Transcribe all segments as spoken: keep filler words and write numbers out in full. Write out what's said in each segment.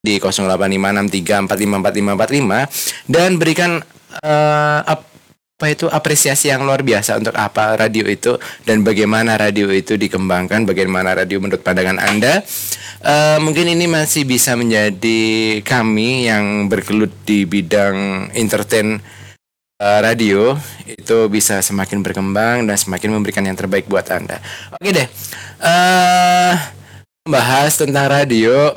di nol delapan lima enam tiga empat lima empat lima empat lima dan berikan uh, apa itu apresiasi yang luar biasa untuk apa radio itu dan bagaimana radio itu dikembangkan, bagaimana radio menurut pandangan Anda. Uh, mungkin ini masih bisa menjadi kami yang bergelut di bidang entertain uh, radio itu bisa semakin berkembang dan semakin memberikan yang terbaik buat Anda. Oke deh, uh, membahas tentang radio.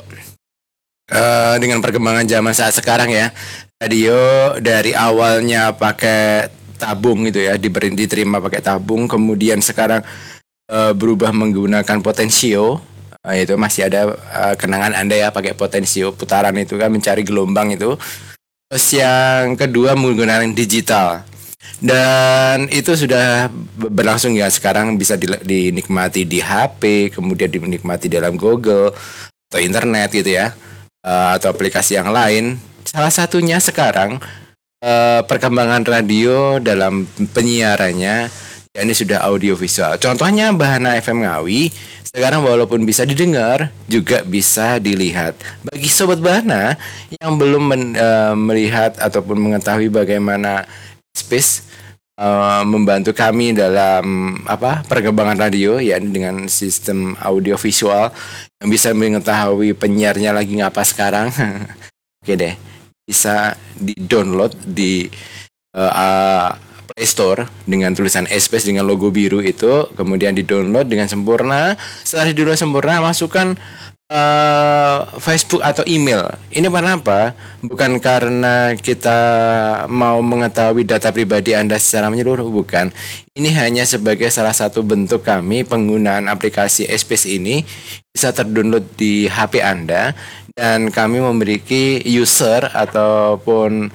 Uh, dengan perkembangan zaman saat sekarang ya, radio dari awalnya pakai tabung gitu ya, diberi diterima pakai tabung, kemudian sekarang uh, berubah menggunakan potensio. Uh, itu masih ada uh, kenangan Anda ya pakai potensio, putaran itu kan mencari gelombang itu. Terus yang kedua menggunakan digital. Dan itu sudah berlangsung ya, sekarang bisa dinikmati di H P, kemudian dinikmati dalam Google atau internet gitu ya. Uh, atau aplikasi yang lain. Salah satunya sekarang uh, perkembangan radio dalam penyiarannya, ya ini sudah audiovisual. Contohnya Bahana F M Ngawi sekarang walaupun bisa didengar juga bisa dilihat. Bagi sobat Bahana yang belum men, uh, melihat ataupun mengetahui bagaimana Space uh, membantu kami dalam apa perkembangan radio, ya dengan sistem audiovisual yang bisa mengetahui penyiarnya lagi ngapa sekarang. Oke deh, bisa di-download di uh, uh, Play Store dengan tulisan Space dengan logo biru itu, kemudian di-download dengan sempurna. Setelah di-download sempurna, masukkan uh, Facebook atau email. Ini karena apa? Bukan karena kita mau mengetahui data pribadi Anda secara menyeluruh, bukan. Ini hanya sebagai salah satu bentuk kami penggunaan aplikasi Space ini bisa terdownload di H P Anda, dan kami memiliki user ataupun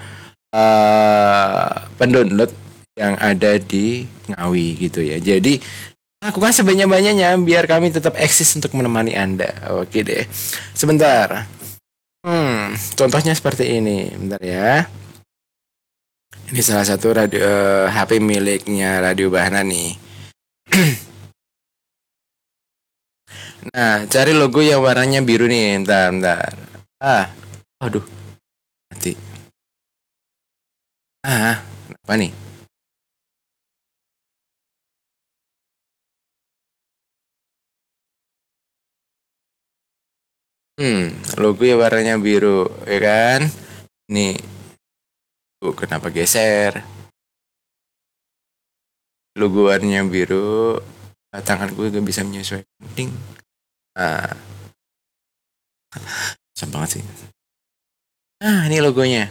uh, pendownload yang ada di Ngawi gitu ya. Jadi lakukan sebanyak-banyaknya biar kami tetap eksis untuk menemani Anda. Oke deh. Sebentar. Hmm, contohnya seperti ini. Bentar ya. Ini salah satu radio uh, H P miliknya Radio Bahana nih. Nah, cari logo yang warnanya biru nih. Bentar, bentar. Ah, aduh. Mati. Ah, apa nih? Hmm, logo ya warnanya biru, ya kan? Nih, tuh kenapa geser? Logo warnanya biru, tanganku gak bisa menyesuaikan. Ding. Nah, susah banget sih. Nah, ini logonya.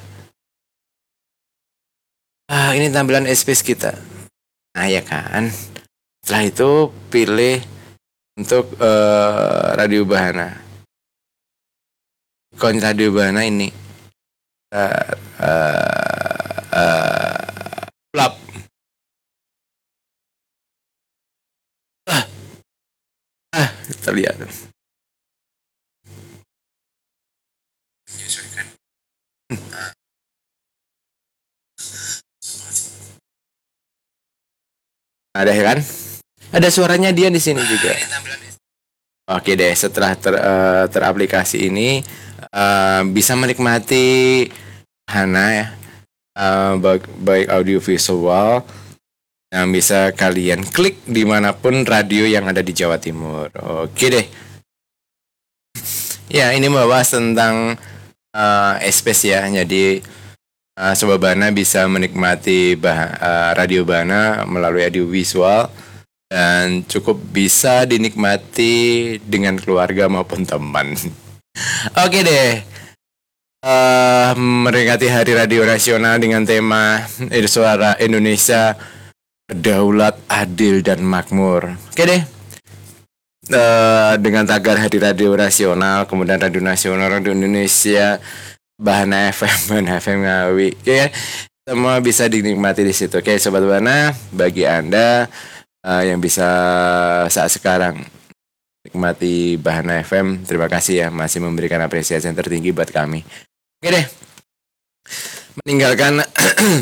Ah, ini tampilan Space kita. Nah, ya kan? Setelah itu pilih untuk uh, Radio Bahana. Ikon Radio Bahana ini. Uh, uh, uh, plap. Ah, ah, kita lihat. Ada ya kan? Ada suaranya dia di sini juga. Oke deh, setelah ter, uh, teraplikasi ini uh, bisa menikmati Hana ya, uh, baik, baik audio visual yang bisa kalian klik dimanapun radio yang ada di Jawa Timur. Oke deh. Ya, ini membahas tentang uh, Space ya. Jadi uh, Sobat Bahana bisa menikmati bah- uh, radio Bahana melalui audio visual dan cukup bisa dinikmati dengan keluarga maupun teman. Oke deh. Uh, memperingati Hari Radio Nasional dengan tema Suara Indonesia Berdaulat, Adil dan Makmur. Oke deh. Uh, dengan tagar Hari Radio Nasional, kemudian Radio Nasional, Radio Indonesia, Bahana F M, Bahana F M Ngawi. Oke, semua bisa dinikmati di situ. Oke, Sobat Bahana, bagi Anda uh, yang bisa saat sekarang nikmati Bahana F M, terima kasih ya masih memberikan apresiasi yang tertinggi buat kami. Oke deh, meninggalkan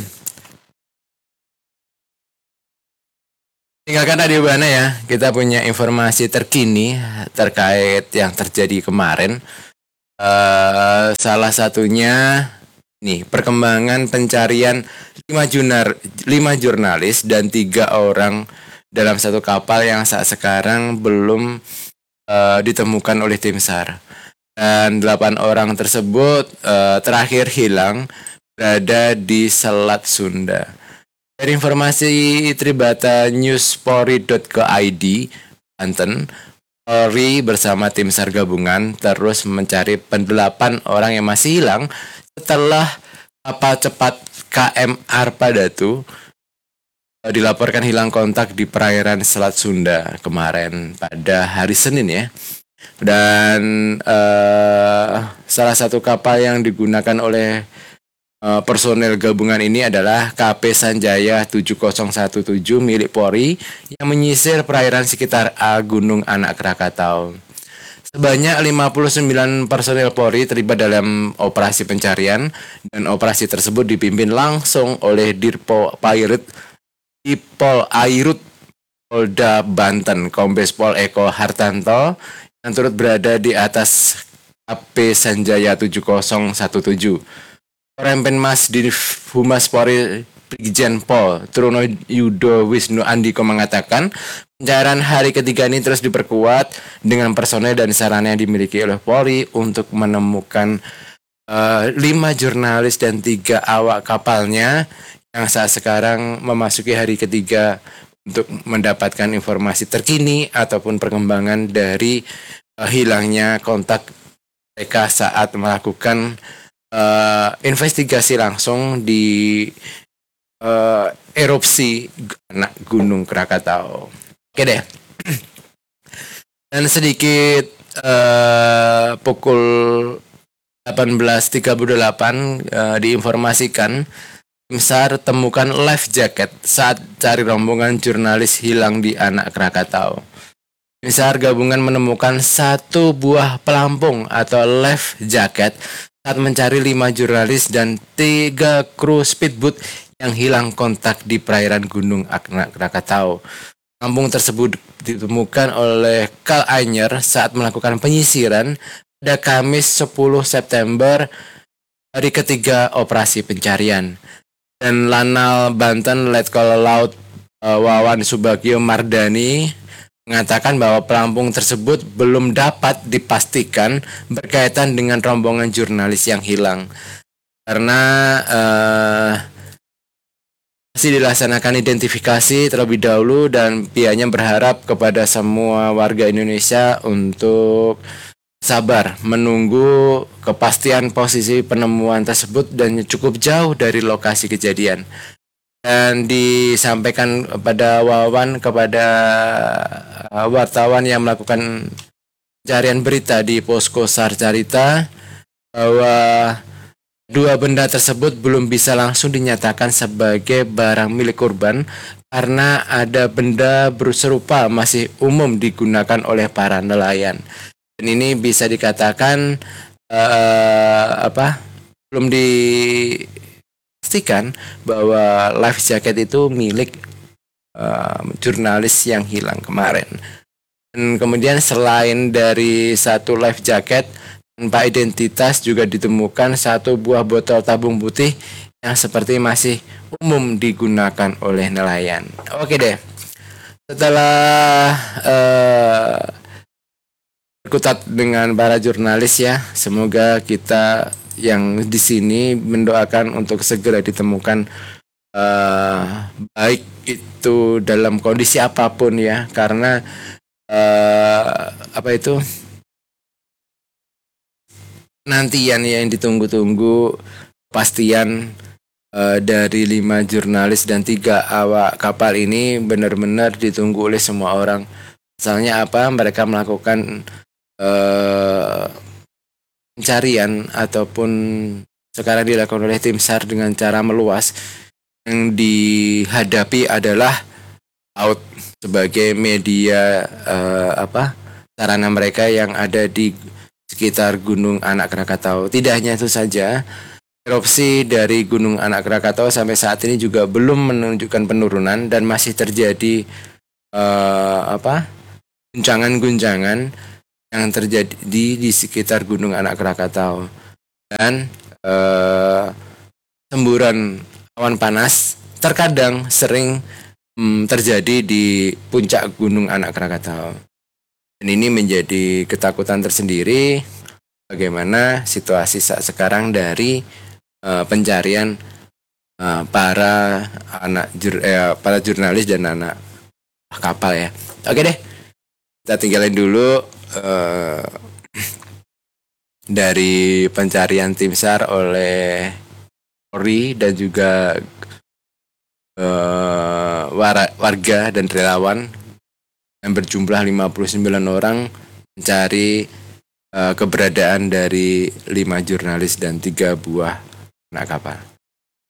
meninggalkan Radio Bahana ya, kita punya informasi terkini terkait yang terjadi kemarin. Uh, salah satunya nih perkembangan pencarian lima jurnar lima jurnalis dan tiga orang dalam satu kapal yang saat sekarang belum uh, ditemukan oleh tim SAR. Dan delapan orang tersebut uh, terakhir hilang berada di Selat Sunda. Dari informasi Tribata newspori dot co dot id Banten, Polri bersama tim SAR gabungan terus mencari pendelapan orang yang masih hilang setelah kapal cepat K M Arpa Datu dilaporkan hilang kontak di perairan Selat Sunda kemarin pada hari Senin ya. Dan uh, salah satu kapal yang digunakan oleh uh, personel gabungan ini adalah K P Sanjaya tujuh nol satu tujuh milik Polri yang menyisir perairan sekitar A Gunung Anak Krakatau. Sebanyak lima puluh sembilan personel Polri terlibat dalam operasi pencarian dan operasi tersebut dipimpin langsung oleh Dirpo Pairut Dipol Airut Polda Banten Kombes Pol Eko Hartanto yang turut berada di atas K P Sanjaya tujuh nol satu tujuh. Korempenmas Div Humas Polri Brigjen Pol Truno Yudo Wisnu Andiko mengatakan pencarian hari ketiga ini terus diperkuat dengan personel dan sarana yang dimiliki oleh Polri untuk menemukan uh, lima jurnalis dan tiga awak kapalnya yang saat sekarang memasuki hari ketiga untuk mendapatkan informasi terkini ataupun perkembangan dari uh, hilangnya kontak mereka saat melakukan uh, investigasi langsung di uh, erupsi anak Gunung Krakatau. Oke deh. Dan sedikit uh, pukul delapan belas tiga puluh delapan uh, diinformasikan tim SAR temukan life jacket saat cari rombongan jurnalis hilang di Anak Krakatau. Tim SAR gabungan menemukan satu buah pelampung atau life jacket saat mencari lima jurnalis dan tiga kru speedboat yang hilang kontak di perairan Gunung Anak Krakatau. Pelampung tersebut ditemukan oleh Kal Anyer saat melakukan penyisiran pada Kamis sepuluh September, hari ketiga operasi pencarian. Dan Lanal Banten Letkol Laut uh, Wawan Subagio Mardani mengatakan bahwa pelampung tersebut belum dapat dipastikan berkaitan dengan rombongan jurnalis yang hilang karena uh, masih dilaksanakan identifikasi terlebih dahulu dan pihaknya berharap kepada semua warga Indonesia untuk sabar menunggu kepastian posisi penemuan tersebut dan cukup jauh dari lokasi kejadian. Dan disampaikan kepada Wawan kepada uh, wartawan yang melakukan pencarian berita di Posko SAR Carita bahwa dua benda tersebut belum bisa langsung dinyatakan sebagai barang milik korban karena ada benda serupa masih umum digunakan oleh para nelayan. Dan ini bisa dikatakan uh, apa belum dipastikan bahwa life jacket itu milik uh, jurnalis yang hilang kemarin. Dan kemudian selain dari satu life jacket tanpa identitas juga ditemukan satu buah botol tabung putih yang seperti masih umum digunakan oleh nelayan. Oke deh. Setelah uh, berkutat dengan para jurnalis ya, semoga kita yang di sini mendoakan untuk segera ditemukan uh, baik itu dalam kondisi apapun ya, karena uh, apa itu nantian yang ditunggu-tunggu kepastian uh, dari lima jurnalis dan tiga awak kapal ini benar-benar ditunggu oleh semua orang. Misalnya apa, mereka melakukan Uh, pencarian ataupun sekarang dilakukan oleh tim SAR dengan cara meluas. Yang dihadapi adalah laut sebagai media uh, apa sarana mereka yang ada di sekitar Gunung Anak Krakatau. Tidak hanya itu saja, erupsi dari Gunung Anak Krakatau sampai saat ini juga belum menunjukkan penurunan dan masih terjadi uh, apa guncangan-guncangan yang terjadi di, di sekitar Gunung Anak Krakatau dan eh, semburan awan panas terkadang sering hmm, terjadi di puncak Gunung Anak Krakatau. Dan ini menjadi ketakutan tersendiri bagaimana situasi saat sekarang dari uh, pencarian uh, para anak jur, eh, para jurnalis dan anak kapal ya. Oke deh, kita tinggalin dulu uh, dari pencarian tim SAR oleh Polri dan juga uh, warga dan relawan yang berjumlah lima puluh sembilan orang mencari uh, keberadaan dari lima jurnalis dan tiga buah anak kapal.